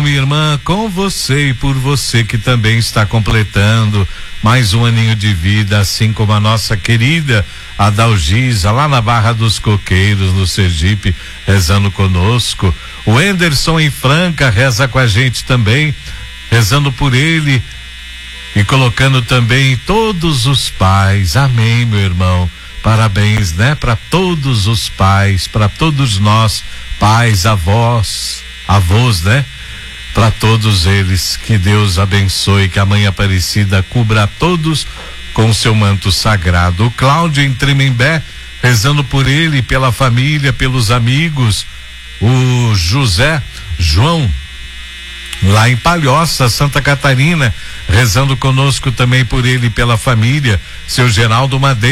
minha irmã, com você e por você que também está completando mais um aninho de vida, assim como a nossa querida Adalgisa, lá na Barra dos Coqueiros, no Sergipe, rezando conosco. O Enderson em Franca reza com a gente também, rezando por ele e colocando também todos os pais. Amém, meu irmão. Parabéns, né? Para todos os pais, para todos nós, pais, avós, né? Para todos eles, que Deus abençoe, que a Mãe Aparecida cubra a todos com seu manto sagrado. O Cláudio em Tremembé, rezando por ele, pela família, pelos amigos. O João, lá em Palhoça, Santa Catarina, rezando conosco também por ele e pela família. Seu Geraldo Madeira